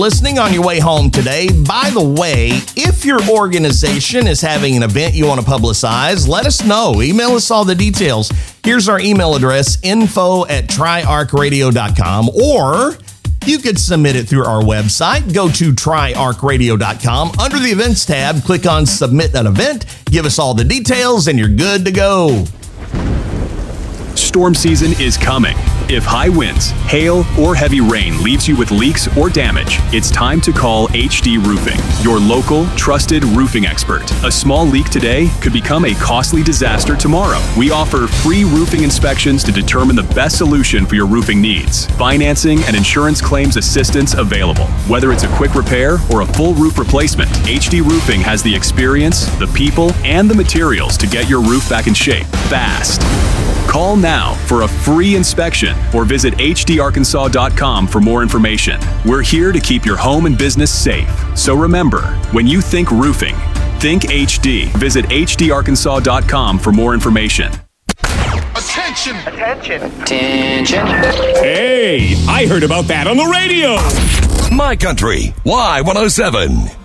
listening on your way home today. By the way, if your organization is having an event you want to publicize, let us know. Email us all the details. Here's our email address, info@triarchradio.com, or you could submit it through our website. Go to triarchradio.com. Under the events tab, click on submit an event. Give us all the details and you're good to go. Storm season is coming. If high winds, hail, or heavy rain leaves you with leaks or damage, it's time to call HD Roofing, your local, trusted roofing expert. A small leak today could become a costly disaster tomorrow. We offer free roofing inspections to determine the best solution for your roofing needs. Financing and insurance claims assistance available. Whether it's a quick repair or a full roof replacement, HD Roofing has the experience, the people, and the materials to get your roof back in shape fast. Call now for a free inspection or visit hdarkansas.com for more information. We're here to keep your home and business safe. So remember, when you think roofing, think HD. Visit hdarkansas.com for more information. Attention! Attention! Attention! Hey, I heard about that on the radio! My Country, Y107.